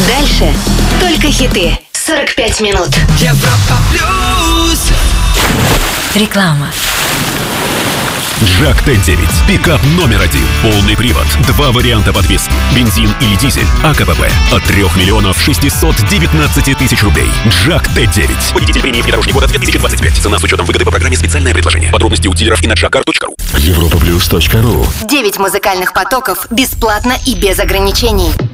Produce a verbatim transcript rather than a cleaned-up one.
Дальше только хиты. сорок пять минут. Европа плюс. Реклама. Джак Т девять. Пикап номер один. Полный привод. Два варианта подвески. Бензин или дизель. АКПП. От трех миллионов шестисот девятнадцати тысяч рублей. Джак Т девять. Победитель премии внедорожник года две тысячи двадцать пять. Цена с учетом выгоды по программе «Специальное предложение». Подробности у дилеров и на джакар точка ру. Европа плюс точка ру. Девять музыкальных потоков бесплатно и без ограничений.